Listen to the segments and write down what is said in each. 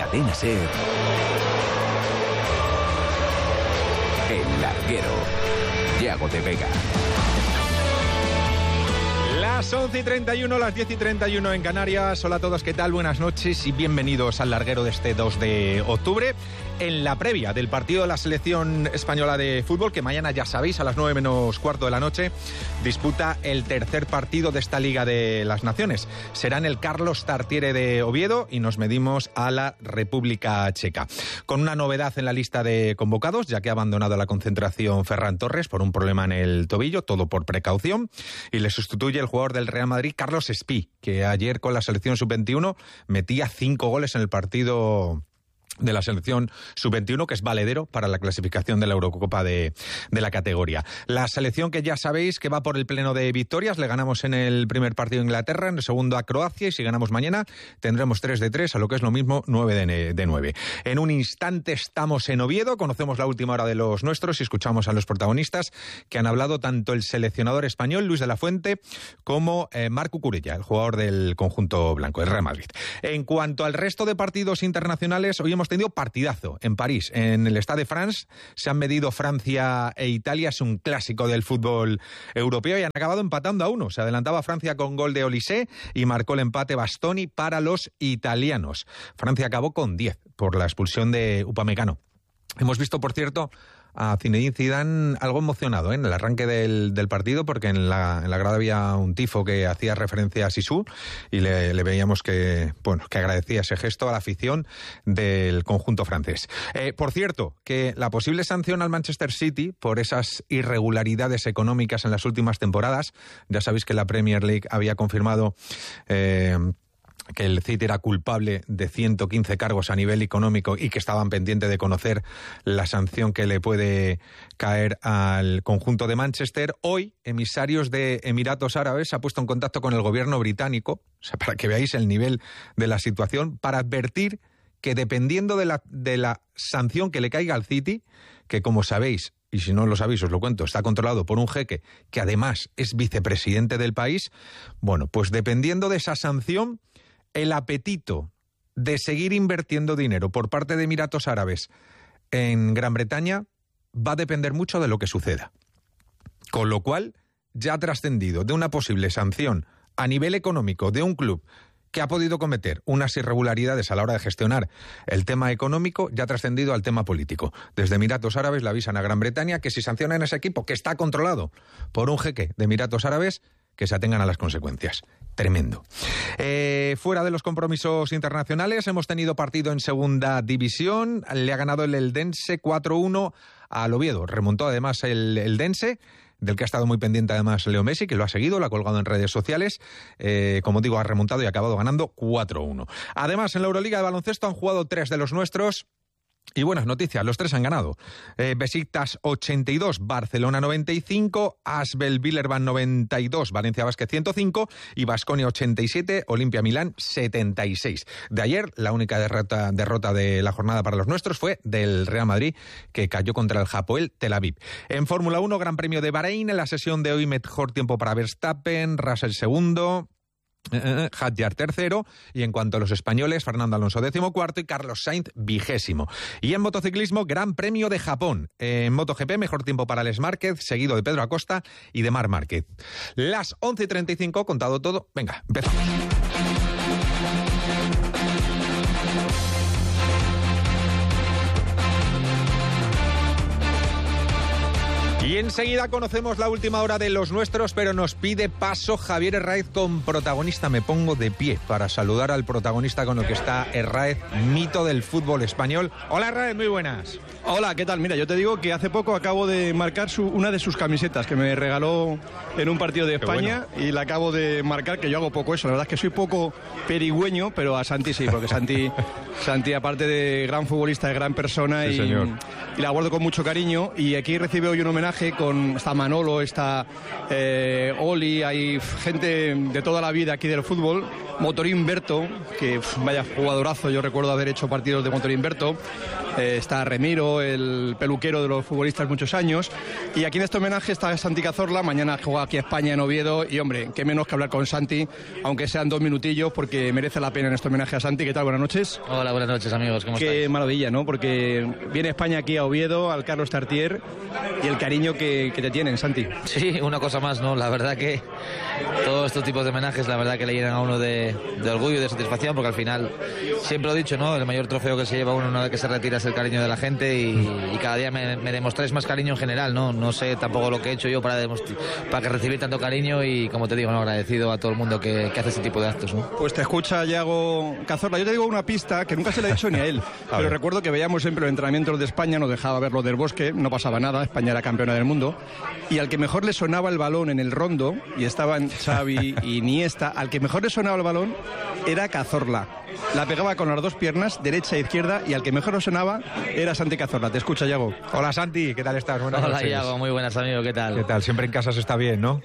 Cadena SER, El Larguero, Yago de Vega. Las 11:31, las 10:31 en Canarias. Hola a todos, ¿qué tal? Buenas noches y bienvenidos al Larguero de este 2 de octubre. En la previa del partido de la selección española de fútbol, que mañana, ya sabéis, a las 9 menos cuarto de la noche, disputa el tercer partido de esta Liga de las Naciones. Será en el Carlos Tartiere de Oviedo y nos medimos a la República Checa. Con una novedad en la lista de convocados, ya que ha abandonado la concentración Ferran Torres por un problema en el tobillo, todo por precaución, y le sustituye el jugador del Real Madrid, Carlos Espí, que ayer con la selección sub-21 metía 5 goles en el partido de la selección sub-21, que es valedero para la clasificación de la Eurocopa de la categoría. La selección que ya sabéis que va por el pleno de victorias. Le ganamos en el primer partido a Inglaterra, en el segundo a Croacia, y si ganamos mañana tendremos 3 de 3, a lo que es lo mismo 9 de 9. En un instante estamos en Oviedo, conocemos la última hora de los nuestros y escuchamos a los protagonistas que han hablado, tanto el seleccionador español Luis de la Fuente como Marc Cucurella, el jugador del conjunto blanco, del Real Madrid. En cuanto al resto de partidos internacionales, hoy hemos tenido partidazo en París, en el Stade de France. Se han medido Francia e Italia, es un clásico del fútbol europeo, y han acabado empatando a 1. Se adelantaba Francia con gol de Olise y marcó el empate Bastoni para los italianos. Francia acabó con 10 por la expulsión de Upamecano. Hemos visto, por cierto, a Zinedine Zidane algo emocionado en el arranque del partido, porque en la grada había un tifo que hacía referencia a Sisu y le veíamos que agradecía ese gesto a la afición del conjunto francés. Por cierto, que la posible sanción al Manchester City por esas irregularidades económicas en las últimas temporadas, ya sabéis que la Premier League había confirmado que el City era culpable de 115 cargos a nivel económico y que estaban pendientes de conocer la sanción que le puede caer al conjunto de Manchester. Hoy, emisarios de Emiratos Árabes se ha puesto en contacto con el gobierno británico, o sea, para que veáis el nivel de la situación, para advertir que dependiendo de la sanción que le caiga al City, que como sabéis, y si no lo sabéis os lo cuento, está controlado por un jeque que además es vicepresidente del país, bueno, pues dependiendo de esa sanción, el apetito de seguir invirtiendo dinero por parte de Emiratos Árabes en Gran Bretaña va a depender mucho de lo que suceda. Con lo cual, ya ha trascendido de una posible sanción a nivel económico de un club que ha podido cometer unas irregularidades a la hora de gestionar el tema económico, ya ha trascendido al tema político. Desde Emiratos Árabes le avisan a Gran Bretaña que si sancionan a ese equipo, que está controlado por un jeque de Emiratos Árabes, que se atengan a las consecuencias. Tremendo. Fuera de los compromisos internacionales, hemos tenido partido en segunda división. Le ha ganado el Eldense 4-1 al Oviedo. Remontó además el Eldense, del que ha estado muy pendiente además Leo Messi, que lo ha seguido, lo ha colgado en redes sociales. Como digo, ha remontado y ha acabado ganando 4-1. Además, en la Euroliga de baloncesto han jugado 3 de los nuestros. Y buenas noticias, los 3 han ganado. Besiktas 82, Barcelona 95, Asvel Villerban 92, Valencia Basket 105 y Baskonia 87, Olimpia Milán 76. De ayer, la única derrota de la jornada para los nuestros fue del Real Madrid, que cayó contra el Hapoel Tel Aviv. En Fórmula 1, Gran Premio de Bahrein, en la sesión de hoy mejor tiempo para Verstappen, Russell segundo, Hadjar tercero, y en cuanto a los españoles, Fernando Alonso 14º y Carlos Sainz 20º. Y en motociclismo, Gran Premio de Japón. En MotoGP, mejor tiempo para Alex Márquez, seguido de Pedro Acosta y de Marc Márquez. Las 11:35, contado todo. Venga, empezamos. Y enseguida conocemos la última hora de los nuestros, pero nos pide paso Javier Herráez con protagonista. Me pongo de pie para saludar al protagonista con el que está Herráez, mito del fútbol español. Hola Herráez, muy buenas. Hola, ¿qué tal? Mira, yo te digo que hace poco acabo de marcar una de sus camisetas que me regaló en un partido de España. Bueno. Y la acabo de marcar, que yo hago poco eso. La verdad es que soy poco perigüeño, pero a Santi sí, porque Santi aparte de gran futbolista, es gran persona, sí, y la guardo con mucho cariño. Y aquí recibe hoy un homenaje está Manolo, está Oli, hay gente de toda la vida aquí del fútbol. Motorín Berto, que vaya jugadorazo, yo recuerdo haber hecho partidos de Motorín Berto. Está Remiro, el peluquero de los futbolistas muchos años. Y aquí en este homenaje está Santi Cazorla. Mañana juega aquí a España en Oviedo. Y hombre, qué menos que hablar con Santi, aunque sean 2 minutillos, porque merece la pena en este homenaje a Santi. ¿Qué tal? Buenas noches. Hola, buenas noches, amigos. ¿Cómo estáis? Qué maravilla, ¿no? Porque viene España aquí a Oviedo, al Carlos Tartier, y el cariño que te tienen, Santi. Sí, una cosa más, ¿no? La verdad que todos estos tipos de homenajes, la verdad que le llenan a uno de orgullo y de satisfacción, porque al final, siempre lo he dicho, ¿no? El mayor trofeo que se lleva uno una vez que se retira es el cariño de la gente, y cada día me demostráis más cariño en general, ¿no? No sé tampoco lo que he hecho yo para que recibir tanto cariño, y como te digo, ¿no? Agradecido a todo el mundo que hace ese tipo de actos, ¿no? Pues te escucha Yago Cazorla. Yo te digo una pista que nunca se le he dicho ni a él, pero recuerdo que veíamos siempre los entrenamientos de España, nos dejaba ver los del Bosque, no pasaba nada, España era campeona del mundo, y al que mejor le sonaba el balón en el rondo, y estaban Xavi y Iniesta, al que mejor le sonaba el balón era Cazorla. La pegaba con las 2 piernas, derecha e izquierda, y al que mejor le sonaba era Santi Cazorla. Te escucha, Yago. Hola, Santi, ¿qué tal estás? Buenas noches. Hola, Yago, muy buenas, amigo, ¿qué tal? ¿Qué tal? Siempre en casa se está bien, ¿no?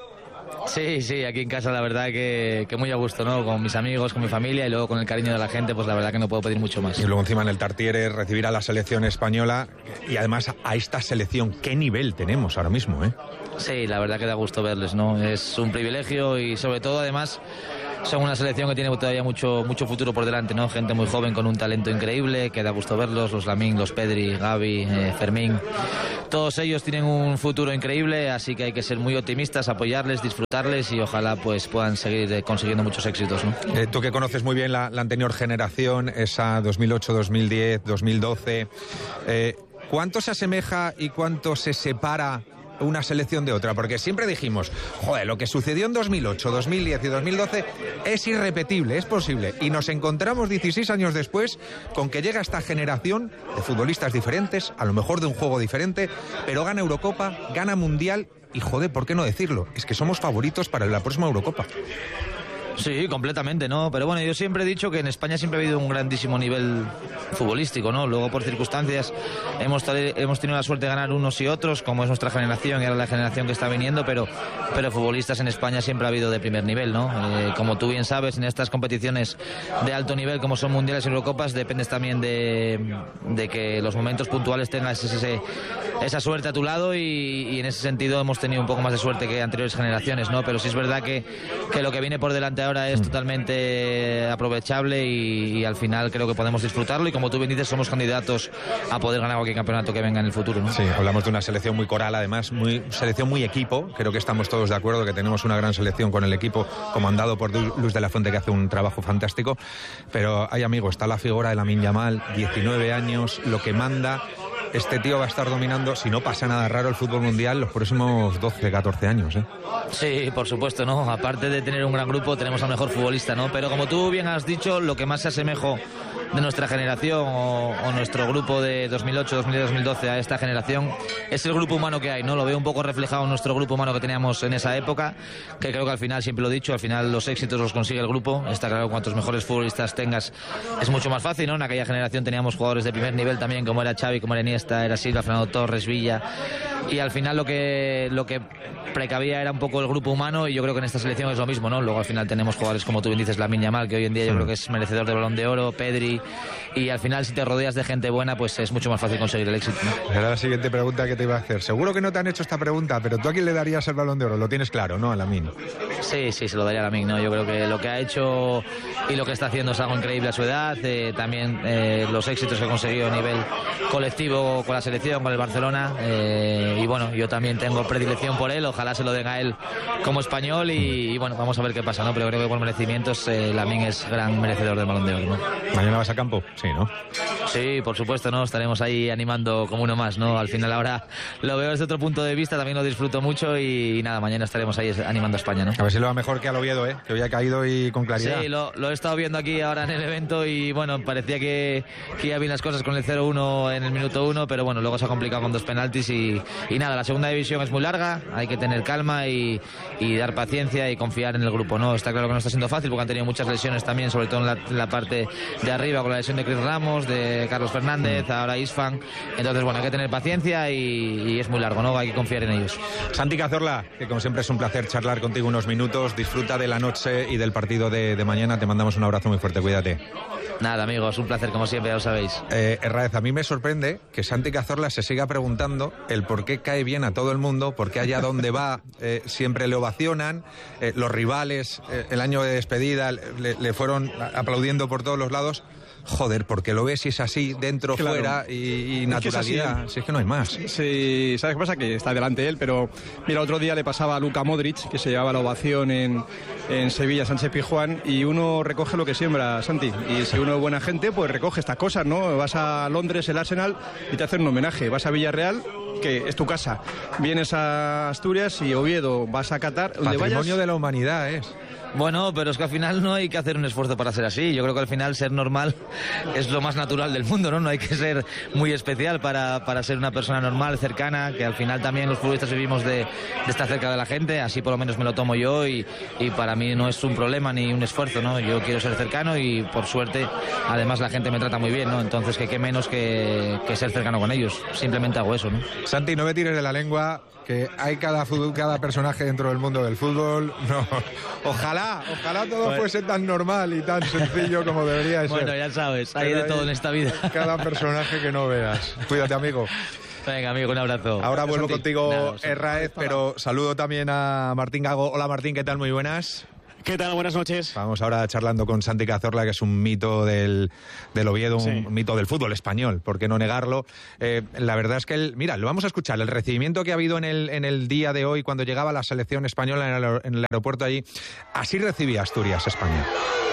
Sí, aquí en casa la verdad que muy a gusto, ¿no? Con mis amigos, con mi familia, y luego con el cariño de la gente, pues la verdad que no puedo pedir mucho más. Y luego encima en el Tartiere recibir a la selección española, y además a esta selección, ¿qué nivel tenemos ahora mismo, eh? Sí, la verdad que da gusto verles, ¿no? Es un privilegio, y sobre todo además son una selección que tiene todavía mucho futuro por delante, ¿no? Gente muy joven con un talento increíble, que da gusto verlos, los Lamine, los Pedri, Gavi, Fermín. Todos ellos tienen un futuro increíble, así que hay que ser muy optimistas, apoyarles, disfrutarles, y ojalá pues puedan seguir consiguiendo muchos éxitos, ¿no? Tú que conoces muy bien la anterior generación, esa 2008, 2010, 2012, ¿cuánto se asemeja y cuánto se separa una selección de otra? Porque siempre dijimos, joder, lo que sucedió en 2008, 2010 y 2012 es irrepetible, es posible. Y nos encontramos 16 años después con que llega esta generación de futbolistas diferentes, a lo mejor de un juego diferente, pero gana Eurocopa, gana Mundial, y joder, ¿por qué no decirlo? Es que somos favoritos para la próxima Eurocopa. Sí, completamente, ¿no? Pero bueno, yo siempre he dicho que en España siempre ha habido un grandísimo nivel futbolístico, ¿no? Luego, por circunstancias, hemos tenido la suerte de ganar unos y otros, como es nuestra generación y ahora la generación que está viniendo, pero futbolistas en España siempre ha habido de primer nivel, ¿no? Como tú bien sabes, en estas competiciones de alto nivel, como son mundiales y Eurocopas, dependes también de que los momentos puntuales tengas esa suerte a tu lado, y en ese sentido hemos tenido un poco más de suerte que anteriores generaciones, ¿no? Pero sí es verdad que lo que viene por delante ahora es totalmente aprovechable, y al final creo que podemos disfrutarlo, y como tú bien dices, somos candidatos a poder ganar cualquier campeonato que venga en el futuro, ¿no? Sí, hablamos de una selección muy coral, además, selección muy equipo. Creo que estamos todos de acuerdo que tenemos una gran selección con el equipo comandado por Luis de la Fuente, que hace un trabajo fantástico. Pero hay, amigo, está la figura de Lamine Yamal, 19 años, lo que manda. Este tío va a estar dominando, si no pasa nada raro, el fútbol mundial los próximos 12, 14 años, ¿eh? Sí, por supuesto, ¿no? Aparte de tener un gran grupo, tenemos al mejor futbolista, ¿no? Pero como tú bien has dicho, lo que más se asemejó de nuestra generación o nuestro grupo de 2008, 2010, 2012 a esta generación es el grupo humano que hay, ¿no? Lo veo un poco reflejado en nuestro grupo humano que teníamos en esa época, que creo que al final, siempre lo he dicho, al final los éxitos los consigue el grupo. Está claro, cuantos mejores futbolistas tengas es mucho más fácil, ¿no? En aquella generación teníamos jugadores de primer nivel también, como era Xavi, como era Iniesta, era Silva, Fernando Torres, Villa, y al final lo que precavía era un poco el grupo humano, y yo creo que en esta selección es lo mismo, ¿no? Luego al final tenemos jugadores como tú bien dices, Lamine Yamal, que hoy en día yo creo que es merecedor del Balón de Oro, Pedri, y al final si te rodeas de gente buena, pues es mucho más fácil conseguir el éxito, ¿no? Era la siguiente pregunta que te iba a hacer. Seguro que no te han hecho esta pregunta, pero ¿tú a quién le darías el Balón de Oro? Lo tienes claro, ¿no? A Lamine. Sí, se lo daría a Lamine, ¿no? Yo creo que lo que ha hecho y lo que está haciendo es algo increíble a su edad. También los éxitos que ha conseguido a nivel colectivo con la selección, con el Barcelona, y bueno, yo también tengo predilección por él. Ojalá se lo den a él como español, y bueno, vamos a ver qué pasa, ¿no? Pero creo que por merecimientos Lamine es gran merecedor del Balón de Oro, ¿no? ¿Mañana vas a campo? Sí, ¿no? Sí, por supuesto, ¿no? Estaremos ahí animando como uno más, ¿no? Al final ahora lo veo desde otro punto de vista, también lo disfruto mucho, y nada, mañana estaremos ahí animando a España, ¿no? A ver si lo va mejor que al Oviedo, ¿eh? Que hoy ha caído y con claridad. Sí, lo he estado viendo aquí ahora en el evento, y bueno, parecía que iba bien las cosas con el 0-1 en el minuto 1, pero bueno, luego se ha complicado con 2 penaltis, y nada, la segunda división es muy larga, hay que tener calma y dar paciencia y confiar en el grupo, ¿no? Está claro que no está siendo fácil porque han tenido muchas lesiones también, sobre todo en la parte de arriba, con la lesión de Chris Ramos, de Carlos Fernández, ahora Isfan. Entonces, bueno, hay que tener paciencia y es muy largo, ¿no? Hay que confiar en ellos. Santi Cazorla, que como siempre es un placer charlar contigo unos minutos. Disfruta de la noche y del partido de mañana. Te mandamos un abrazo muy fuerte, cuídate. Nada, amigos, un placer como siempre, ya lo sabéis. Herráez, a mí me sorprende que Santi Cazorla se siga preguntando el por qué cae bien a todo el mundo, por qué allá donde va siempre le ovacionan, los rivales el año de despedida le fueron aplaudiendo por todos los lados. Joder, porque lo ves y es así, dentro, claro, fuera y naturalidad. Si es que no hay más. Sí, ¿sabes qué pasa? Que está delante él, pero mira, otro día le pasaba a Luka Modric, que se llevaba la ovación en Sevilla, Sánchez Pizjuán, y uno recoge lo que siembra, Santi. Y si uno es buena gente, pues recoge estas cosas, ¿no? Vas a Londres, el Arsenal, y te hacen un homenaje. Vas a Villarreal, que es tu casa. Vienes a Asturias y Oviedo, vas a Qatar. Patrimonio de la humanidad es. Bueno, pero es que al final no hay que hacer un esfuerzo para ser así. Yo creo que al final ser normal es lo más natural del mundo, ¿no? No hay que ser muy especial para ser una persona normal, cercana, que al final también los futbolistas vivimos de estar cerca de la gente, así por lo menos me lo tomo yo y para mí no es un problema ni un esfuerzo, ¿no? Yo quiero ser cercano y por suerte además la gente me trata muy bien, ¿no? Entonces qué menos que ser cercano con ellos. Simplemente hago eso, ¿no? Santi, no me tires de la lengua, que hay cada personaje dentro del mundo del fútbol. No, ojalá todo fuese tan normal y tan sencillo como debería ser. Bueno, ya sabes, hay de todo en esta vida. Cada personaje que no veas. Cuídate, amigo. Venga, amigo, un abrazo. Ahora vuelvo contigo, Herráez, pero saludo también a Martín Gago. Hola, Martín, ¿qué tal? Muy buenas. ¿Qué tal? Buenas noches. Vamos ahora charlando con Santi Cazorla, que es un mito del Oviedo, un mito del fútbol español, ¿por qué no negarlo? La verdad es que, mira, lo vamos a escuchar, el recibimiento que ha habido en el día de hoy, cuando llegaba la selección española en el aeropuerto allí, así recibía Asturias, España.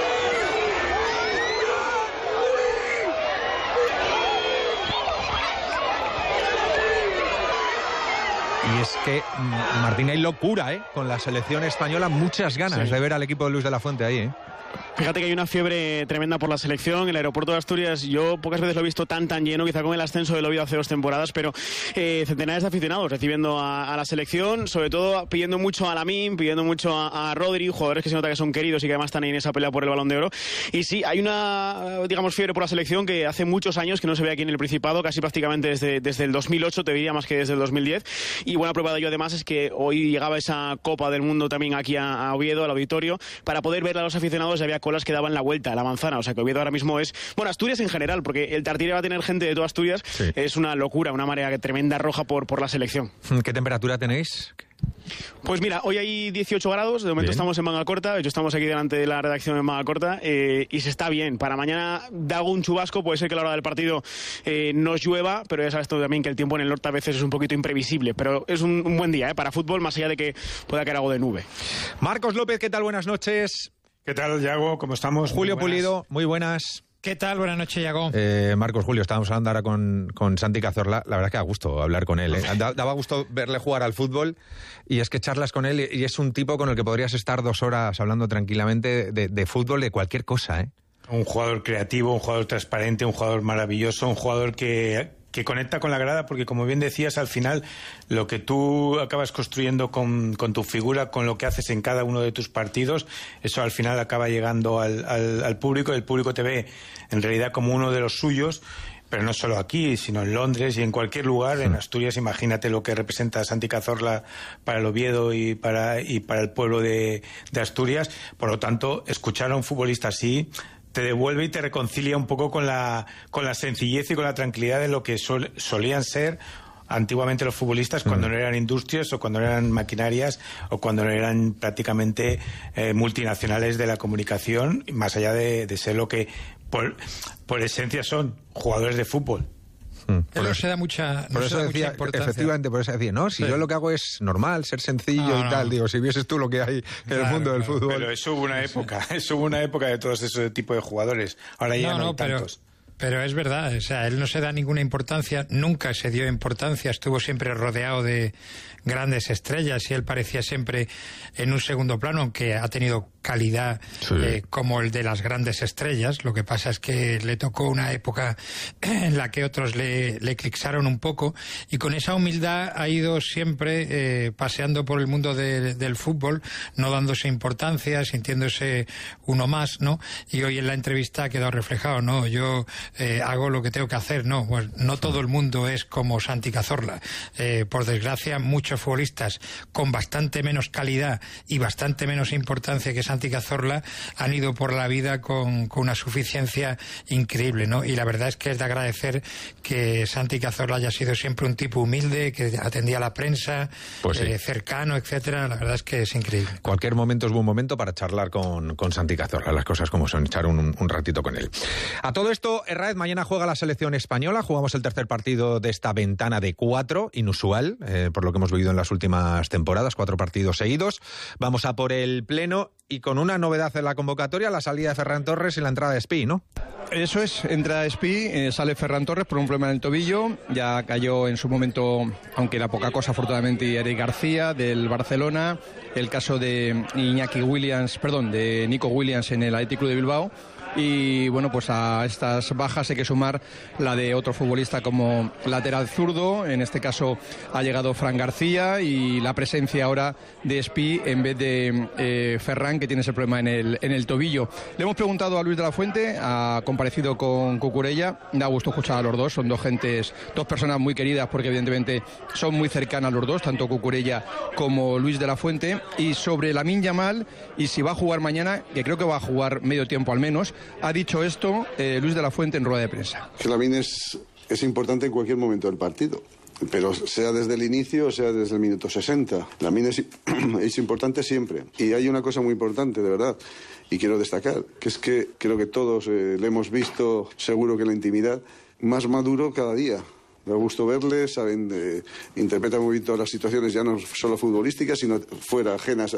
Y es que, Martín, hay locura, con la selección española, muchas ganas de ver al equipo de Luis de la Fuente ahí, Fíjate que hay una fiebre tremenda por la selección. El aeropuerto de Asturias, yo pocas veces lo he visto tan lleno, quizá con el ascenso del Oviedo hace 2 temporadas, pero centenares de aficionados recibiendo a la selección, sobre todo pidiendo mucho a Lamine, pidiendo mucho a Rodri, jugadores que se nota que son queridos y que además están ahí en esa pelea por el Balón de Oro. Y sí, hay una, digamos, fiebre por la selección que hace muchos años que no se ve aquí en el Principado, casi prácticamente desde el 2008, te diría, más que desde el 2010. Y buena prueba de ello además es que hoy llegaba esa Copa del Mundo también aquí a Oviedo, al auditorio, para poder ver a los aficionados. Ya había colas que daban la vuelta a la manzana, o sea que Oviedo ahora mismo es, bueno, Asturias en general, porque el Tartiere va a tener gente de toda Asturias, sí. Es una locura, una marea tremenda roja por la selección. ¿Qué temperatura tenéis? Pues mira, hoy hay 18 grados, de momento bien. Estamos en manga corta, de hecho estamos aquí delante de la redacción en manga corta, y se está bien. Para mañana da algún chubasco, puede ser que a la hora del partido nos llueva, pero ya sabes tú también que el tiempo en el norte a veces es un poquito imprevisible, pero es un buen día para fútbol, más allá de que pueda caer algo de nube. Marcos López, ¿qué tal? Buenas noches. ¿Qué tal, Yago? ¿Cómo estamos? Julio Pulido, muy buenas. ¿Qué tal? Buenas noches, Yago. Marcos, Julio, estábamos hablando ahora con Santi Cazorla. La verdad es que da gusto hablar con él. Daba gusto verle jugar al fútbol y es que charlas con él y es un tipo con el que podrías estar 2 horas hablando tranquilamente de fútbol, de cualquier cosa, Un jugador creativo, un jugador transparente, un jugador maravilloso, un jugador que conecta con la grada, porque como bien decías, al final lo que tú acabas construyendo con tu figura, con lo que haces en cada uno de tus partidos, eso al final acaba llegando al público, y el público te ve en realidad como uno de los suyos. Pero no solo aquí, sino en Londres y en cualquier lugar. En Asturias, imagínate lo que representa Santi Cazorla para el Oviedo y para el pueblo de Asturias. Por lo tanto, escuchar a un futbolista así te devuelve y te reconcilia un poco con la sencillez y con la tranquilidad de lo que solían ser antiguamente los futbolistas cuando no eran industrias o cuando no eran maquinarias o cuando no eran prácticamente multinacionales de la comunicación, más allá de ser lo que por esencia son jugadores de fútbol. Pero se da mucha importancia. Efectivamente, por eso decía, no, si yo lo que hago es normal, ser sencillo y tal, digo, si vieses tú lo que hay en el mundo del fútbol. Pero eso hubo una época de todos esos tipos de jugadores, ahora ya no hay tantos. Pero es verdad, o sea, él no se da ninguna importancia, nunca se dio importancia, estuvo siempre rodeado de grandes estrellas y él parecía siempre en un segundo plano, aunque ha tenido calidad como el de las grandes estrellas. Lo que pasa es que le tocó una época en la que otros le eclipsaron un poco, y con esa humildad ha ido siempre paseando por el mundo del fútbol, no dándose importancia, sintiéndose uno más, ¿no? Y hoy en la entrevista ha quedado reflejado, ¿no? Yo hago lo que tengo que hacer, ¿no? Pues no todo el mundo es como Santi Cazorla. Por desgracia, muchos futbolistas con bastante menos calidad y bastante menos importancia que Santi Cazorla han ido por la vida con una suficiencia increíble, ¿no? Y la verdad es que es de agradecer que Santi Cazorla haya sido siempre un tipo humilde, que atendía a la prensa, cercano, etcétera. La verdad es que es increíble. Cualquier momento es buen momento para charlar con Santi Cazorla, las cosas como son, echar un ratito con él. A todo esto, Herráez, mañana juega la selección española, jugamos el tercer partido de esta ventana de 4, inusual, por lo que hemos vivido en las últimas temporadas, 4 partidos seguidos. Vamos a por el pleno y con una novedad en la convocatoria, la salida de Ferran Torres y la entrada de Espí, ¿no? Eso es, entra Espí, sale Ferran Torres por un problema en el tobillo, ya cayó en su momento, aunque era poca cosa afortunadamente, Eric García del Barcelona, el caso de de Nico Williams en el Athletic Club de Bilbao. Y bueno, pues a estas bajas hay que sumar la de otro futbolista como lateral zurdo. En este caso ha llegado Fran García, y la presencia ahora de Espí en vez de Ferran, que tiene ese problema en el tobillo. Le hemos preguntado a Luis de la Fuente, ha comparecido con Cucurella. Da gusto escuchar a los dos, son dos personas muy queridas, porque evidentemente son muy cercanas los dos, tanto Cucurella como Luis de la Fuente. Y sobre Lamine Yamal, y si va a jugar mañana, que creo que va a jugar medio tiempo al menos, ha dicho esto Luis de la Fuente en rueda de prensa. Lamine es importante en cualquier momento del partido, pero sea desde el inicio o sea desde el minuto 60. Lamine es importante siempre. Y hay una cosa muy importante, de verdad, y quiero destacar, que es que creo que todos le hemos visto, seguro que en la intimidad, más maduro cada día. Da gusto verle, interpreta muy bien todas las situaciones, ya no solo futbolísticas, sino fuera, ajenas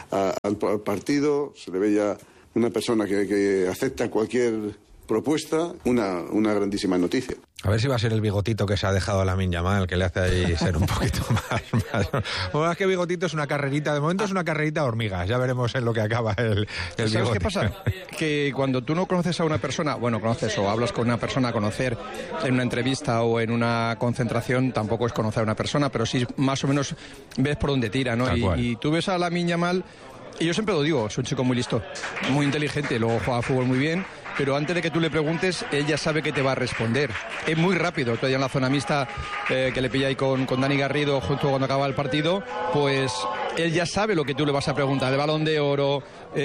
al partido. Se le ve ya una persona que acepta cualquier propuesta, una grandísima noticia. A ver si va a ser el bigotito que se ha dejado a Lamine Yamal, que le hace ahí ser un poquito más. Bueno, es que bigotito es una carrerita, de momento es una carrerita de hormigas, ya veremos en lo que acaba el ¿Sabes bigote? Qué pasa? Que cuando tú no conoces a una persona, conoces o hablas con una persona, conocer en una entrevista o en una concentración tampoco es conocer a una persona, pero sí más o menos ves por dónde tira, ¿no? Y tú ves a Lamine Yamal. Y yo siempre lo digo, es un chico muy listo, muy inteligente, luego juega fútbol muy bien, pero antes de que tú le preguntes, él ya sabe que te va a responder. Es muy rápido. Todavía en la zona mixta que le pilla ahí con Dani Garrido justo cuando acaba el partido, pues él ya sabe lo que tú le vas a preguntar, el Balón de Oro,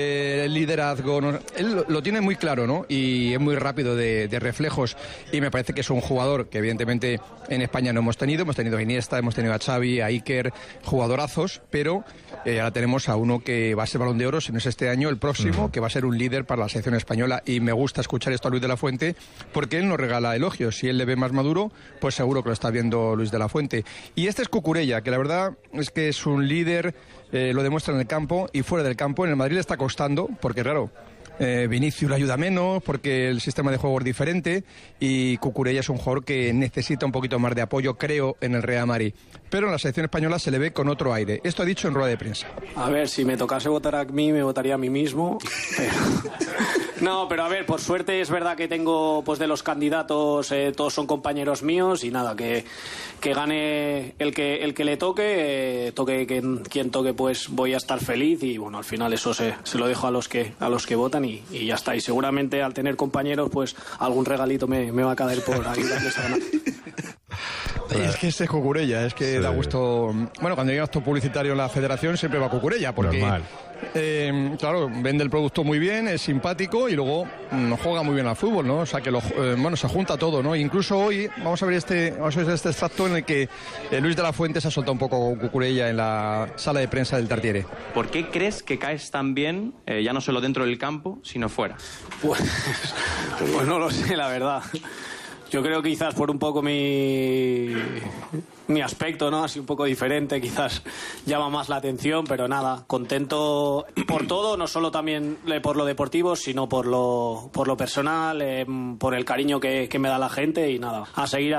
el liderazgo, ¿no? Él lo tiene muy claro, ¿no? Y es muy rápido de reflejos, y me parece que es un jugador que evidentemente en España no hemos tenido a Iniesta, hemos tenido a Xavi, a Iker, jugadorazos, pero ahora tenemos a uno que va a ser Balón de Oro, si no es este año, el próximo, que va a ser un líder para la selección española, y me gusta escuchar esto a Luis de la Fuente, porque él nos regala elogios. Si él le ve más maduro, pues seguro que lo está viendo Luis de la Fuente. Y este es Cucurella, que la verdad es que es un líder, lo demuestra en el campo y fuera del campo. En el Madrid le está costando, porque claro, Vinicius le ayuda menos, porque el sistema de juego es diferente, y Cucurella es un jugador que necesita un poquito más de apoyo, creo, en el Real Madrid. Pero en la selección española se le ve con otro aire. Esto ha dicho en rueda de prensa. A ver, si me tocase votar a mí, me votaría a mí mismo. Pero... No, pero a ver, por suerte es verdad que tengo, pues de los candidatos, todos son compañeros míos, y nada, que gane el que le toque, quien toque, pues voy a estar feliz, y bueno, al final eso se lo dejo a los que votan, y ya está. Y seguramente al tener compañeros, pues algún regalito me va a caer por ayudarles a ganar. Es que este es Cucurella, es que sí. Da gusto. Bueno, cuando hay gasto publicitario en la federación siempre va Cucurella, porque normal. Claro, vende el producto muy bien, es simpático y luego juega muy bien al fútbol, ¿no? O sea que se junta todo, ¿no? Incluso hoy vamos a ver este extracto en el que Luis de la Fuente se ha soltado un poco con Cucurella en la sala de prensa del Tartiere. ¿Por qué crees que caes tan bien, ya no solo dentro del campo, sino fuera? Pues no lo sé, la verdad. Yo creo que quizás por un poco mi aspecto, ¿no? Así un poco diferente, quizás llama más la atención, pero nada, contento por todo, no solo también por lo deportivo, sino por lo personal, por el cariño que me da la gente, y nada, a seguir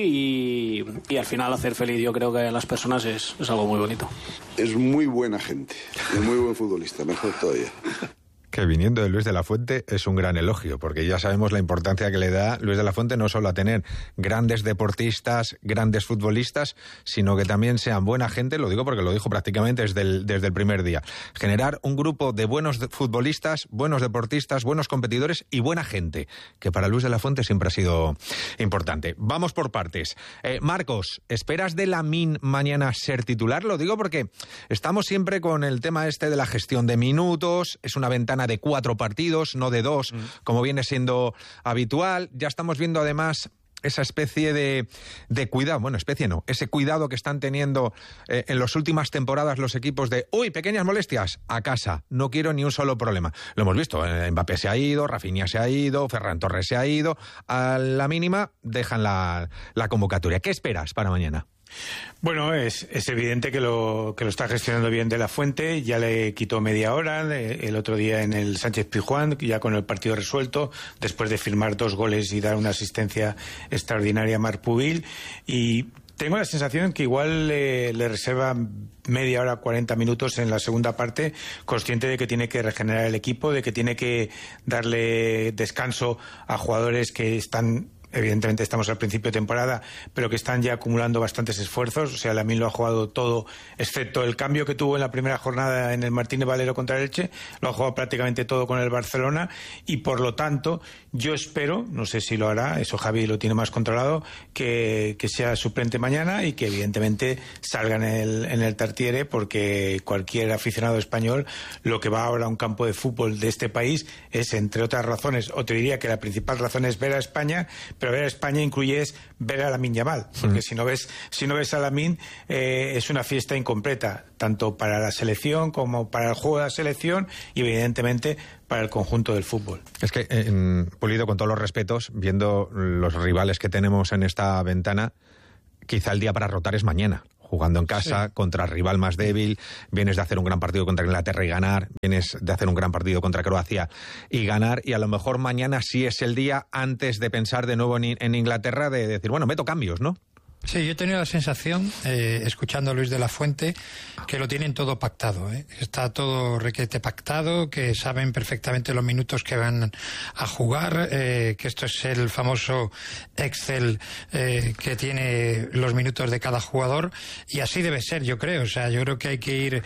así y al final hacer feliz, yo creo que a las personas es algo muy bonito. Es muy buena gente, es muy buen futbolista, mejor todavía. Que viniendo de Luis de la Fuente es un gran elogio, porque ya sabemos la importancia que le da Luis de la Fuente no solo a tener grandes deportistas, grandes futbolistas, sino que también sean buena gente, lo digo porque lo dijo prácticamente desde el primer día. Generar un grupo de buenos futbolistas, buenos deportistas, buenos competidores y buena gente, que para Luis de la Fuente siempre ha sido importante. Vamos por partes. Marcos, ¿esperas de Lamine mañana ser titular? Lo digo porque estamos siempre con el tema este de la gestión de minutos, es una ventana de 4 partidos, no de 2, como viene siendo habitual. Ya estamos viendo además esa especie de cuidado, bueno, especie no, ese cuidado que están teniendo en las últimas temporadas los equipos de, pequeñas molestias, a casa, no quiero ni un solo problema. Lo hemos visto, Mbappé se ha ido, Rafinha se ha ido, Ferran Torres se ha ido, a la mínima dejan la convocatoria. ¿Qué esperas para mañana? Bueno, es evidente que lo está gestionando bien de la Fuente. Ya le quitó media hora el otro día en el Sánchez Pizjuán, ya con el partido resuelto, después de firmar 2 goles y dar una asistencia extraordinaria a Marc Pubil. Y tengo la sensación que igual le reserva media hora, 40 minutos en la segunda parte, consciente de que tiene que regenerar el equipo, de que tiene que darle descanso a jugadores que están... Evidentemente estamos al principio de temporada, pero que están ya acumulando bastantes esfuerzos. O sea, Lamine lo ha jugado todo, excepto el cambio que tuvo en la primera jornada en el Martínez Valero contra el Elche. Lo ha jugado prácticamente todo con el Barcelona y, por lo tanto, yo espero, no sé si lo hará, eso Javi lo tiene más controlado, que sea suplente mañana y que evidentemente salga en el Tartiere, porque cualquier aficionado español lo que va ahora a un campo de fútbol de este país es, entre otras razones, o te diría que la principal razón es ver a España, pero ver a España incluye ver a Lamine Yamal, porque si no ves a Lamine es una fiesta incompleta, tanto para la selección como para el juego de la selección y evidentemente para el conjunto del fútbol. Es que, Pulido, con todos los respetos, viendo los rivales que tenemos en esta ventana, quizá el día para rotar es mañana. Jugando en casa, contra el rival más débil, vienes de hacer un gran partido contra Inglaterra y ganar, vienes de hacer un gran partido contra Croacia y ganar, y a lo mejor mañana sí es el día, antes de pensar de nuevo en Inglaterra, de decir, bueno, meto cambios, ¿no? Sí, yo he tenido la sensación, escuchando a Luis de la Fuente, que lo tienen todo pactado, Está todo requete pactado, que saben perfectamente los minutos que van a jugar, que esto es el famoso Excel que tiene los minutos de cada jugador, y así debe ser, yo creo. O sea, yo creo que hay que ir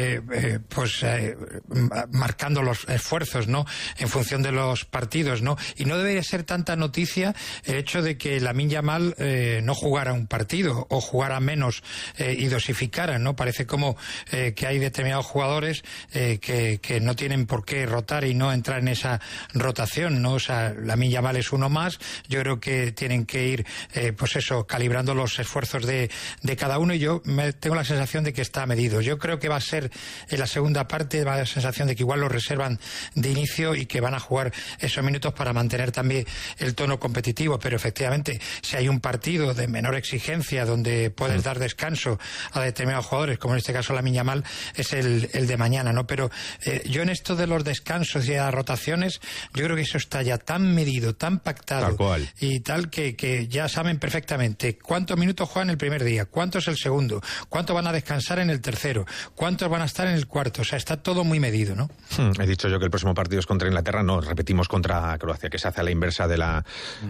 marcando los esfuerzos, ¿no?, en función de los partidos, ¿no? Y no debería ser tanta noticia el hecho de que Lamine Yamal no jugara un partido o jugara menos y dosificara, ¿no? Parece como que hay determinados jugadores que no tienen por qué rotar y no entrar en esa rotación, ¿no? O sea, Lamine Yamal es uno más. Yo creo que tienen que ir calibrando los esfuerzos de cada uno, y yo tengo la sensación de que está medido. Yo creo que va a ser en la segunda parte, va a dar la sensación de que igual lo reservan de inicio y que van a jugar esos minutos para mantener también el tono competitivo, pero efectivamente, si hay un partido de menor exigencia donde puedes dar descanso a determinados jugadores, como en este caso Lamine Yamal, es el de mañana, ¿no? Pero yo en esto de los descansos y las rotaciones, yo creo que eso está ya tan medido, tan pactado y tal, que ya saben perfectamente cuántos minutos juegan el primer día, cuántos el segundo, cuántos van a descansar en el tercero, cuántos van a estar en el cuarto. O sea, está todo muy medido, ¿no? He dicho yo que el próximo partido es contra Inglaterra, no, repetimos contra Croacia, que se hace a la inversa de la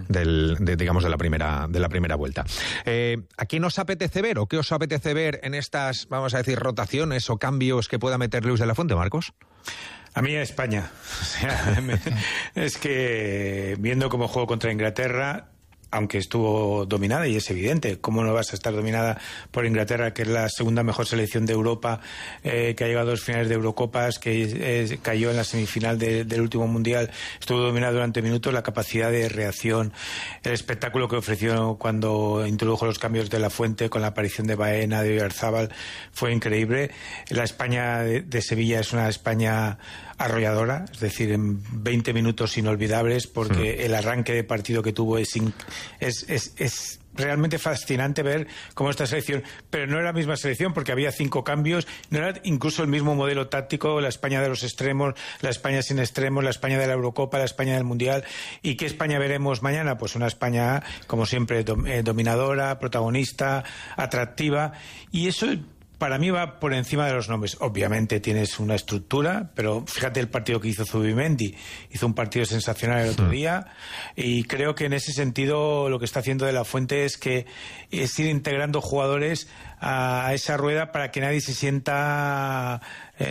primera vuelta. ¿A quién os apetece ver o qué os apetece ver en estas, vamos a decir, rotaciones o cambios que pueda meter Luis de la Fuente, Marcos? A mí a España. O sea, es que viendo cómo juego contra Inglaterra, aunque estuvo dominada, y es evidente, ¿cómo no vas a estar dominada por Inglaterra, que es la segunda mejor selección de Europa, que ha llegado a 2 finales de Eurocopas, que cayó en la semifinal del último Mundial, estuvo dominada durante minutos, la capacidad de reacción, el espectáculo que ofreció cuando introdujo los cambios de la Fuente con la aparición de Baena, de Oyarzábal, fue increíble. La España de Sevilla es una España arrolladora, es decir, en 20 minutos inolvidables, porque el arranque de partido que tuvo es es realmente fascinante ver cómo esta selección, pero no era la misma selección porque había 5 cambios, no era incluso el mismo modelo táctico, la España de los extremos, la España sin extremos, la España de la Eurocopa, la España del Mundial. ¿Y qué España veremos mañana? Pues una España, como siempre, dominadora, protagonista, atractiva, y eso para mí va por encima de los nombres. Obviamente tienes una estructura, pero fíjate el partido que hizo Zubimendi. Hizo un partido sensacional el otro día, y creo que en ese sentido lo que está haciendo De la Fuente es ir integrando jugadores a esa rueda para que nadie se sienta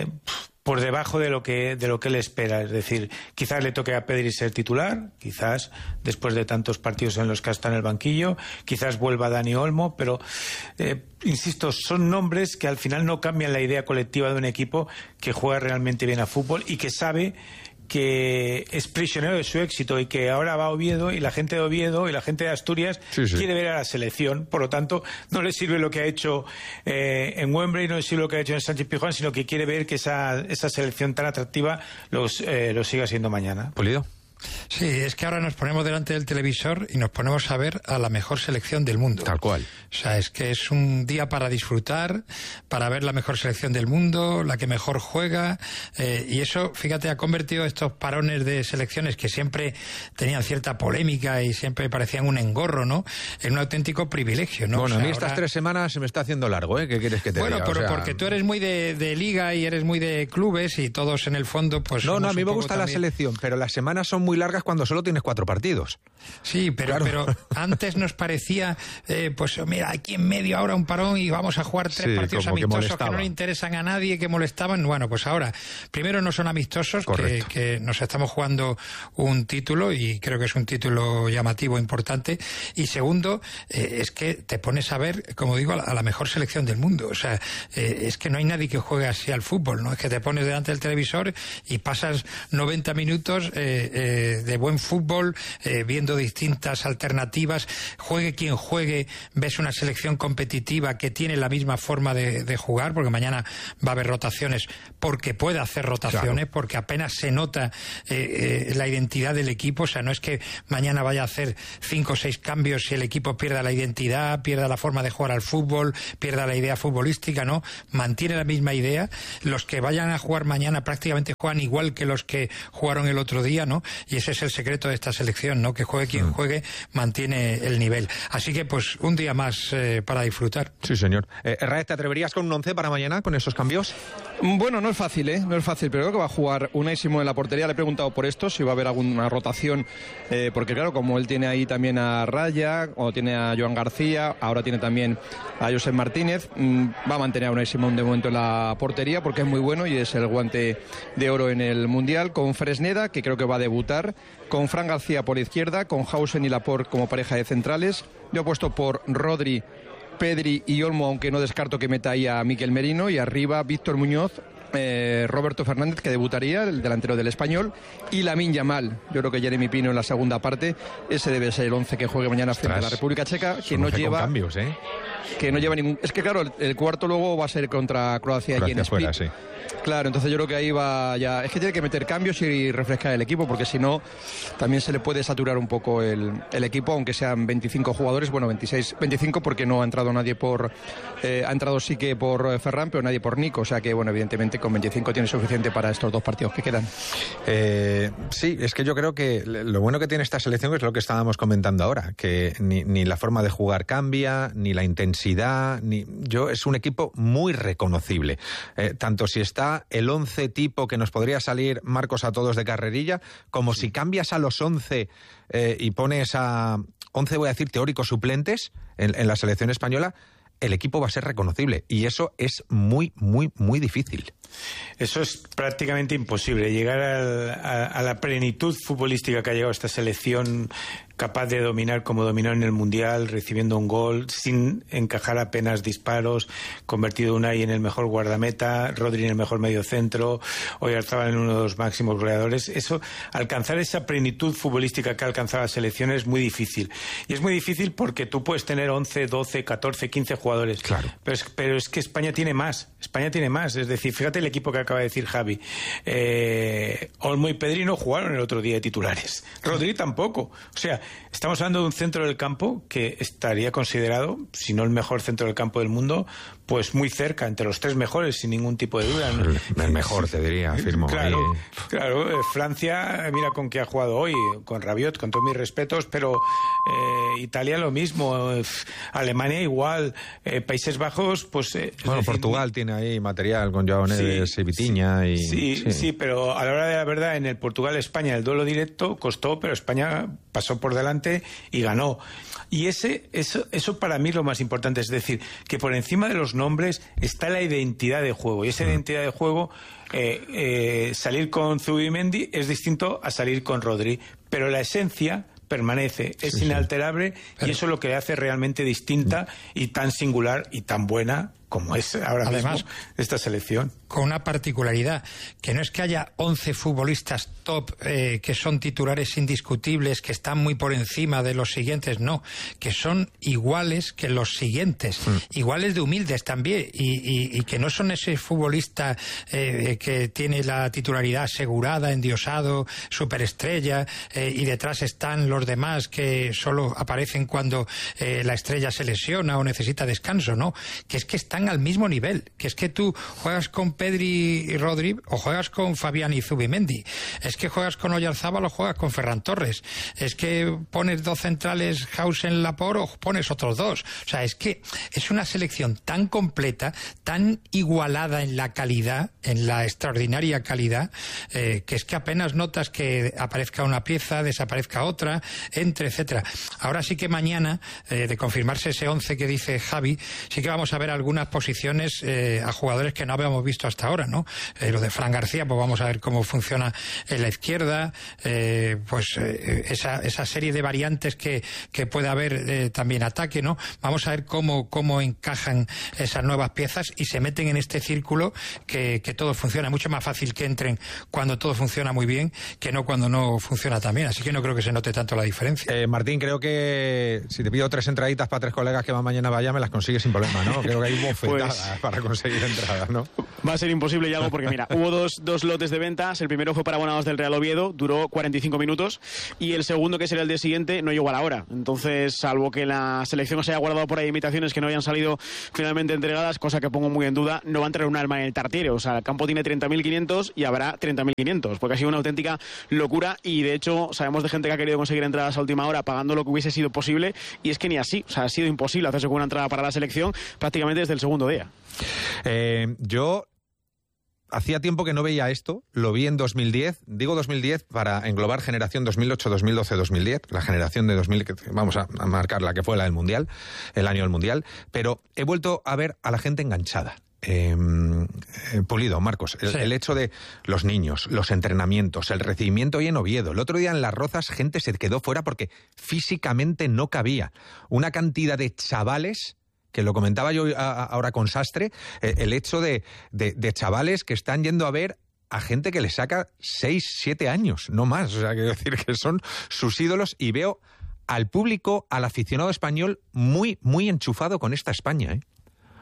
por debajo de lo que él espera. Es decir, quizás le toque a Pedri ser titular, quizás después de tantos partidos en los que está en el banquillo, quizás vuelva Dani Olmo, pero insisto, son nombres que al final no cambian la idea colectiva de un equipo que juega realmente bien a fútbol y que sabe que es prisionero de su éxito, y que ahora va a Oviedo, y la gente de Oviedo y la gente de Asturias quiere ver a la selección. Por lo tanto, no le sirve lo que ha hecho en Wembley, no le sirve lo que ha hecho en Sánchez Pizjuán, sino que quiere ver que esa selección tan atractiva lo siga siendo mañana. Pulido. Sí, es que ahora nos ponemos delante del televisor y nos ponemos a ver a la mejor selección del mundo. Tal cual. O sea, es que es un día para disfrutar, para ver la mejor selección del mundo, la que mejor juega, y eso, fíjate, ha convertido estos parones de selecciones que siempre tenían cierta polémica y siempre parecían un engorro, ¿no?, en un auténtico privilegio, ¿no? Bueno, o sea, a mí estas 3 semanas se me está haciendo largo, ¿eh? ¿Qué quieres que te diga? Bueno, pero porque tú eres muy de liga y eres muy de clubes, y todos en el fondo, pues... No, a mí me gusta la selección, pero las semanas son muy largas cuando solo tienes 4 partidos. Sí, pero antes nos parecía, pues mira, aquí en medio ahora un parón y vamos a jugar 3 partidos amistosos que no le interesan a nadie, que molestaban. Bueno, pues ahora, primero no son amistosos, que nos estamos jugando un título, y creo que es un título llamativo, importante, y segundo, es que te pones a ver, como digo, a la mejor selección del mundo. O sea, es que no hay nadie que juegue así al fútbol, ¿no? Es que te pones delante del televisor y pasas 90 minutos de buen fútbol, viendo distintas alternativas, juegue quien juegue, ves una selección competitiva que tiene la misma forma de jugar, porque mañana va a haber rotaciones, porque puede hacer rotaciones, porque apenas se nota la identidad del equipo. O sea, no es que mañana vaya a hacer 5 o 6 cambios y el equipo pierda la identidad, pierda la forma de jugar al fútbol, pierda la idea futbolística, ¿no? Mantiene la misma idea. Los que vayan a jugar mañana prácticamente juegan igual que los que jugaron el otro día, ¿no? Y ese es el secreto de esta selección, ¿no? Que juegue quien juegue, mantiene el nivel. Así que, pues, un día más para disfrutar. Sí, señor. Herrera, ¿te atreverías con un 11 para mañana, con esos cambios? Bueno, no es fácil, no es fácil, pero creo que va a jugar Unai Simón en la portería. Le he preguntado por esto, si va a haber alguna rotación, porque claro, como él tiene ahí también a Raya, o tiene a Joan García, ahora tiene también a Josep Martínez, va a mantener a Unai Simón de momento en la portería, porque es muy bueno y es el guante de oro en el Mundial, con Fresneda, que creo que va a debutar, con Fran García por izquierda, con Hausen y Laporte como pareja de centrales. Yo he puesto por Rodri, Pedri y Olmo, aunque no descarto que meta ahí a Mikel Merino, y arriba Víctor Muñoz, Roberto Fernández, que debutaría, el delantero del Español, y Lamine Yamal. Yo creo que Jeremy Pino en la segunda parte, ese debe ser el 11 que juegue mañana frente a la República Checa, que no lleva cambios, que no lleva ningún... Es que claro, el cuarto luego va a ser contra Croacia y en Split. Sí. Claro, entonces yo creo que ahí va ya... Es que tiene que meter cambios y refrescar el equipo, porque si no, también se le puede saturar un poco el equipo, aunque sean 25 jugadores, bueno, 25 porque no ha entrado nadie por... ha entrado sí que por Ferran, pero nadie por Nico, o sea que, bueno, evidentemente con 25 tiene suficiente para estos 2 partidos que quedan. Sí, es que yo creo que lo bueno que tiene esta selección es lo que estábamos comentando ahora, que ni la forma de jugar cambia, ni la intensidad, es un equipo muy reconocible, tanto si está el 11 tipo que nos podría salir Marcos a todos de carrerilla, como si cambias a los 11 y pones a 11, voy a decir, teóricos suplentes en la selección española, el equipo va a ser reconocible, y eso es muy, muy, muy difícil. Eso es prácticamente imposible, llegar a la plenitud futbolística que ha llegado esta selección, capaz de dominar como dominó en el Mundial, recibiendo un gol, sin encajar apenas disparos, convertido Unai en el mejor guardameta, Rodri en el mejor mediocentro, Oyarzabal en uno de los máximos goleadores. Eso, alcanzar esa plenitud futbolística que ha alcanzado la selección es muy difícil. Y es muy difícil porque tú puedes tener 11, 12, 14, 15 jugadores. Claro. Pero es que España tiene más. Es decir, fíjate el equipo que acaba de decir Javi. Olmo y Pedri no jugaron el otro día de titulares. Rodri tampoco. O sea, estamos hablando de un centro del campo que estaría considerado, si no el mejor centro del campo del mundo, pues muy cerca, entre los 3 mejores, sin ningún tipo de duda. El mejor, te diría, afirmo. Claro, Francia, mira con qué ha jugado hoy, con Rabiot, con todos mis respetos, pero Italia lo mismo, Alemania igual, Países Bajos, pues... bueno, Portugal tiene ahí material con Joao Neves y Vitinha. Sí, pero a la hora de la verdad, en el Portugal-España el duelo directo costó, pero España pasó por delante y ganó. Y eso para mí es lo más importante, es decir, que por encima de los nombres está la identidad de juego, y esa identidad de juego, salir con Zubimendi es distinto a salir con Rodri, pero la esencia permanece, es inalterable, y eso es lo que le hace realmente distinta y tan singular y tan buena como es ahora mismo esta selección. Con una particularidad, que no es que haya 11 futbolistas top que son titulares indiscutibles, que están muy por encima de los siguientes, no, que son iguales que los siguientes, iguales de humildes también, y que no son ese futbolista que tiene la titularidad asegurada, endiosado, superestrella, y detrás están los demás que solo aparecen cuando la estrella se lesiona o necesita descanso, no, que es que están al mismo nivel, que es que tú juegas con Pedri y Rodri o juegas con Fabián y Zubimendi, es que juegas con Oyarzábal o juegas con Ferran Torres, es que pones 2 centrales, Hausen, Laporte, o pones otros 2, o sea, es que es una selección tan completa, tan igualada en la calidad, en la extraordinaria calidad, que es que apenas notas que aparezca una pieza, desaparezca otra, entre, etcétera. Ahora sí que mañana, de confirmarse ese 11 que dice Javi, sí que vamos a ver algunas posiciones a jugadores que no habíamos visto hasta ahora, ¿no? Lo de Fran García, pues vamos a ver cómo funciona en la izquierda, esa serie de variantes que puede haber también ataque, ¿no? Vamos a ver cómo encajan esas nuevas piezas y se meten en este círculo que todo funciona. Es mucho más fácil que entren cuando todo funciona muy bien que no cuando no funciona tan bien, así que no creo que se note tanto la diferencia. Martín, creo que si te pido 3 entraditas para 3 colegas que van mañana a Valladolid, me las consigues sin problema, ¿no? Creo que hay un bofetada para conseguir entradas, ¿no? Va a ser imposible, Yago, porque mira, hubo dos lotes de ventas. El primero fue para abonados del Real Oviedo, duró 45 minutos, y el segundo, que será el día siguiente, no llegó a la hora. Entonces, salvo que la selección se haya guardado por ahí imitaciones que no hayan salido finalmente entregadas, cosa que pongo muy en duda, no va a entrar un alma en el tartiere. O sea, el campo tiene 30.500 y habrá 30.500, porque ha sido una auténtica locura, y de hecho sabemos de gente que ha querido conseguir entradas a última hora pagando lo que hubiese sido posible, y es que ni así, o sea, ha sido imposible hacerse con una entrada para la selección prácticamente desde el segundo día. Yo hacía tiempo que no veía esto, lo vi en 2010, digo 2010 para englobar generación 2008, 2012, 2010, la generación de 2000, vamos a marcar la que fue la del Mundial, el año del Mundial, pero he vuelto a ver a la gente enganchada. Pulido, Marcos, el hecho de los niños, los entrenamientos, el recibimiento hoy en Oviedo. El otro día en Las Rozas gente se quedó fuera porque físicamente no cabía. Una cantidad de chavales, que lo comentaba yo ahora con Sastre, el hecho de chavales que están yendo a ver a gente que les saca 6, 7 años, no más. O sea, quiero decir que son sus ídolos, y veo al público, al aficionado español muy, muy enchufado con esta España, ¿eh?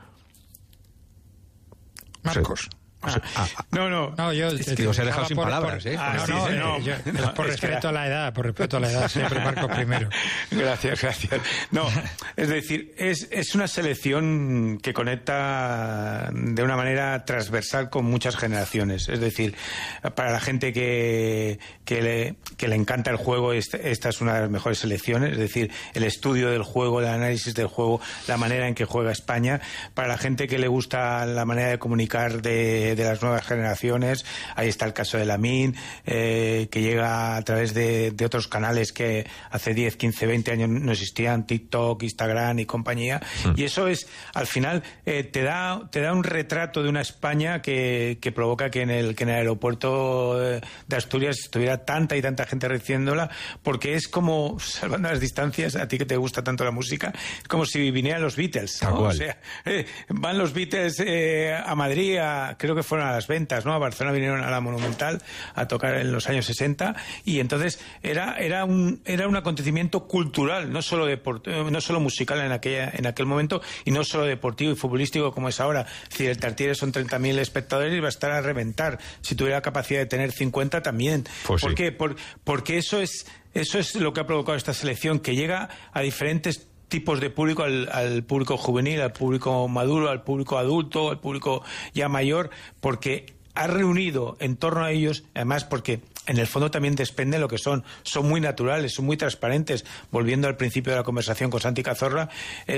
Marcos. No, yo es que os he dejado sin palabras, por respeto a la edad, siempre Marcos primero. Gracias. No, es decir, es una selección que conecta de una manera transversal con muchas generaciones. Es decir, para la gente que le encanta el juego, esta es una de las mejores selecciones. Es decir, el estudio del juego, el análisis del juego, la manera en que juega España. Para la gente que le gusta la manera de comunicar de las nuevas generaciones, ahí está el caso de Lamine, que llega a través de otros canales que hace 10, 15, 20 años no existían, TikTok, Instagram y compañía, y eso es, al final, te da un retrato de una España que provoca que en el aeropuerto de Asturias estuviera tanta y tanta gente recibiéndola, porque es como, salvando las distancias, a ti que te gusta tanto la música, es como si vinieran los Beatles, ¿no? O sea, van los Beatles a Madrid, creo que fueron a las ventas, ¿no? A Barcelona vinieron a la Monumental a tocar en los años 60 y entonces era un acontecimiento cultural, no solo musical en aquel momento y no solo deportivo y futbolístico como es ahora. Es decir, el Tartiere son 30.000 espectadores y va a estar a reventar. Si tuviera capacidad de tener 50 también. Pues ¿Por sí. qué? Porque eso es lo que ha provocado esta selección, que llega a diferentes tipos de público, al público juvenil, al público maduro, al público adulto, al público ya mayor, porque ha reunido en torno a ellos, además porque en el fondo también depende lo que son muy naturales, son muy transparentes. Volviendo al principio de la conversación con Santi Cazorla,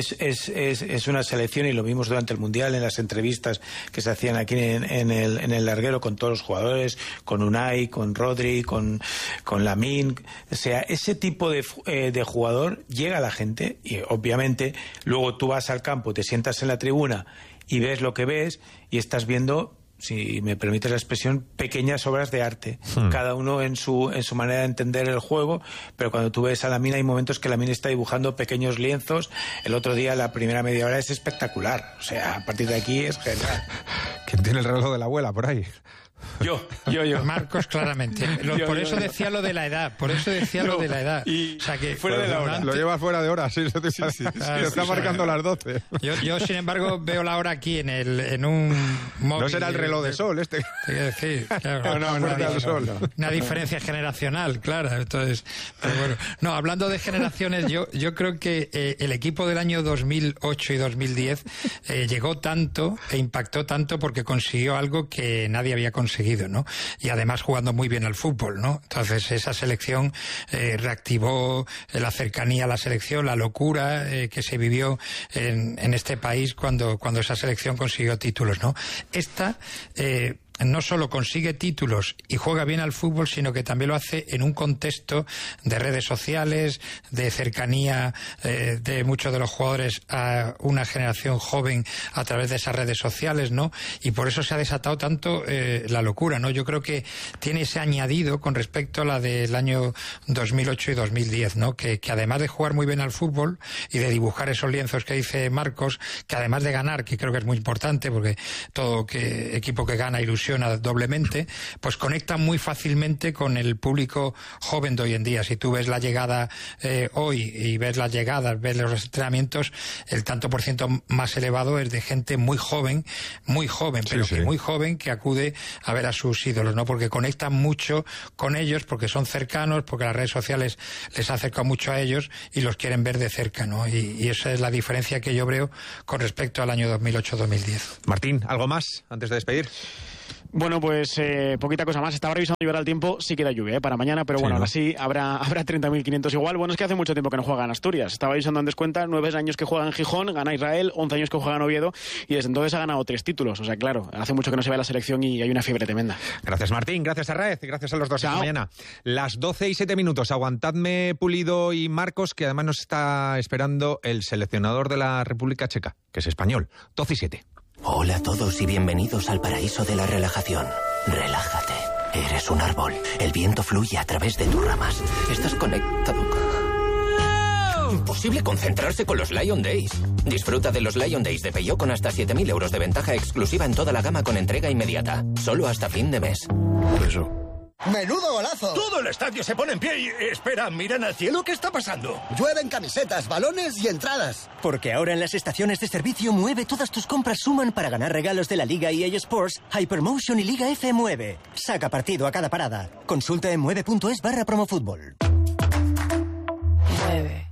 es una selección, y lo vimos durante el Mundial en las entrevistas que se hacían aquí en el larguero con todos los jugadores, con Unai, con Rodri, con Lamine. O sea, ese tipo de jugador llega a la gente y obviamente luego tú vas al campo, te sientas en la tribuna y ves lo que ves y estás viendo, si me permites la expresión, pequeñas obras de arte, cada uno en su manera de entender el juego, pero cuando tú ves a Lamine hay momentos que Lamine está dibujando pequeños lienzos. El otro día, la primera media hora es espectacular, o sea, a partir de aquí es genial. ¿Quién tiene el reloj de la abuela por ahí? Yo. Marcos, claramente. Por eso decía lo de la edad. Y o sea, que fuera de la hora. Lo lleva fuera de hora, sí. Está marcando las 12. Yo, sin embargo, veo la hora aquí en un móvil. No será el reloj de sol este. Sí, claro. No. Una diferencia generacional, claro. Entonces, pero bueno. No, hablando de generaciones, yo creo que el equipo del año 2008 y 2010 llegó tanto e impactó tanto porque consiguió algo que nadie había conseguido, ¿no? Y además jugando muy bien al fútbol, ¿no? Entonces esa selección reactivó la cercanía a la selección, la locura que se vivió en este país cuando esa selección consiguió títulos, ¿no? Esta no solo consigue títulos y juega bien al fútbol, sino que también lo hace en un contexto de redes sociales, de cercanía de muchos de los jugadores a una generación joven a través de esas redes sociales, ¿no? Y por eso se ha desatado tanto la locura, ¿no? Yo creo que tiene ese añadido con respecto a la del año 2008 y 2010, ¿no? Que además de jugar muy bien al fútbol y de dibujar esos lienzos que dice Marcos, que además de ganar, que creo que es muy importante, porque todo equipo que gana ilusiona doblemente, pues conecta muy fácilmente con el público joven de hoy en día. Si tú ves la llegada hoy y ves las llegadas, ves los entrenamientos, el tanto por ciento más elevado es de gente muy joven, pero sí, muy joven, que acude a ver a sus ídolos, ¿no? Porque conectan mucho con ellos, porque son cercanos, porque las redes sociales les acercan mucho a ellos y los quieren ver de cerca, ¿no? Y esa es la diferencia que yo veo con respecto al año 2008-2010. Martín, ¿algo más antes de despedir? Bueno, pues poquita cosa más. Estaba revisando llevar al tiempo, sí queda lluvia para mañana, pero bueno, ¿no? Ahora sí habrá 30.500 igual. Bueno, es que hace mucho tiempo que no juega en Asturias. Estaba revisando antes cuenta, 9 años que juega en Gijón, gana Israel, 11 años que juega en Oviedo y desde entonces ha ganado 3 títulos. O sea, claro, hace mucho que no se ve la selección y hay una fiebre tremenda. Gracias, Martín, gracias a Raez, gracias a los dos. Chao. Hasta mañana. Las 12:07. Aguantadme, Pulido y Marcos, que además nos está esperando el seleccionador de la República Checa, que es español. 12:07. Hola a todos y bienvenidos al paraíso de la relajación. Relájate. Eres un árbol. El viento fluye a través de tus ramas. Estás conectado. Imposible concentrarse con los Lion Days. Disfruta de los Lion Days de Peugeot con hasta 7.000 euros de ventaja exclusiva en toda la gama con entrega inmediata. Solo hasta fin de mes. Eso. ¡Menudo golazo! Todo el estadio se pone en pie y... Espera, miran al cielo, ¿qué está pasando? Llueven camisetas, balones y entradas. Porque ahora en las estaciones de servicio Mueve todas tus compras suman para ganar regalos de la Liga EA Sports, Hypermotion y Liga F Mueve. Saca partido a cada parada. Consulta en mueve.es/promofútbol. Mueve.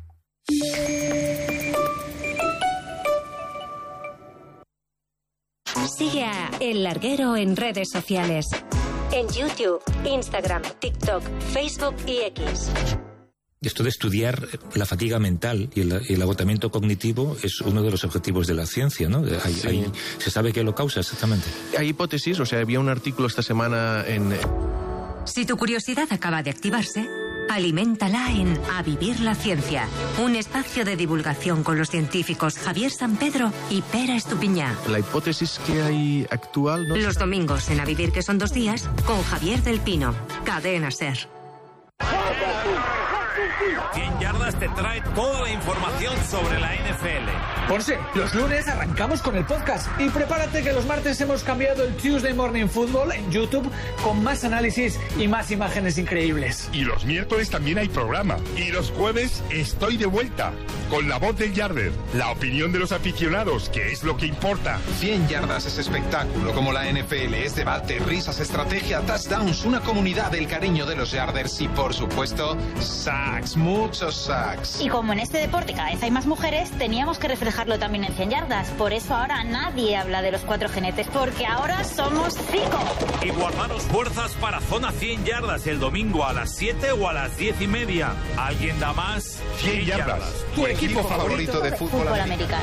Sigue a El Larguero en redes sociales. En YouTube, Instagram, TikTok, Facebook y X. Esto de estudiar la fatiga mental y el agotamiento cognitivo es uno de los objetivos de la ciencia, ¿no? ¿Se sabe qué lo causa exactamente? Hay hipótesis, o sea, había un artículo esta semana en... Si tu curiosidad acaba de activarse, aliméntala en A Vivir la Ciencia, un espacio de divulgación con los científicos Javier Sampedro y Pera Estupiñá. La hipótesis que hay actual, ¿no? Los domingos en A Vivir, que son 2 días, con Javier del Pino. Cadena SER. 100 Yardas te trae toda la información sobre la NFL. Ponce, los lunes arrancamos con el podcast y prepárate que los martes hemos cambiado el Tuesday Morning Football en YouTube con más análisis y más imágenes increíbles. Y los miércoles también hay programa. Y los jueves estoy de vuelta con La Voz del Yarder, la opinión de los aficionados, que es lo que importa. 100 Yardas es espectáculo como la NFL, es debate, risas, estrategia, touchdowns, una comunidad del cariño de los Yarders y por supuesto sacks, muchos sacks. Y como en este deporte cada vez hay más mujeres, teníamos que reflejarlo también en 100 Yardas. Por eso ahora nadie habla de los 4 jinetes, porque ahora somos 5. Y guardaros fuerzas para Zona 100 Yardas el domingo a las 7 o a las 10:30. ¿Alguien da más? 100 Yardas, tu equipo favorito de fútbol americano.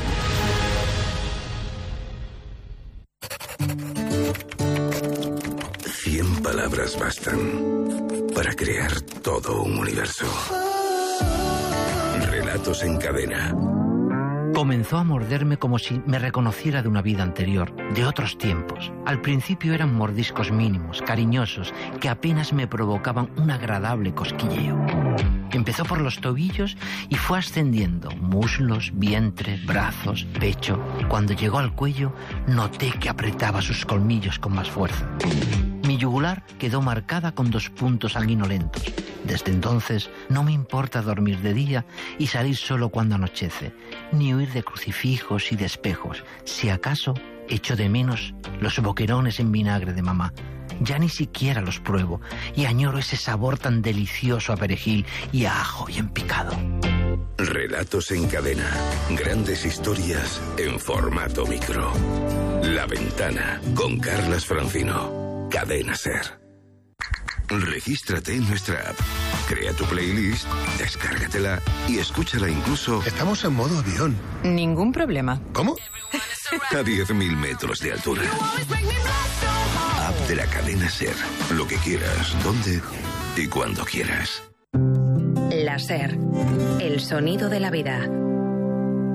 Cien palabras bastan para crear todo un universo. Relatos en cadena. Comenzó a morderme como si me reconociera de una vida anterior, de otros tiempos. Al principio eran mordiscos mínimos, cariñosos, que apenas me provocaban un agradable cosquilleo. Empezó por los tobillos y fue ascendiendo, muslos, vientre, brazos, pecho. Cuando llegó al cuello, noté que apretaba sus colmillos con más fuerza. Mi yugular quedó marcada con 2 puntos sanguinolentos. Desde entonces no me importa dormir de día y salir solo cuando anochece, ni huir de crucifijos y de espejos. Si acaso echo de menos los boquerones en vinagre de mamá. Ya ni siquiera los pruebo y añoro ese sabor tan delicioso a perejil y a ajo bien picado. Relatos en cadena. Grandes historias en formato micro. La Ventana con Carlas Francino. Cadena SER. Regístrate en nuestra app. Crea tu playlist, descárgatela y escúchala incluso... Estamos en modo avión. Ningún problema. ¿Cómo? A 10.000 metros de altura. App de la cadena SER. Lo que quieras, donde y cuando quieras. La SER. El sonido de la vida.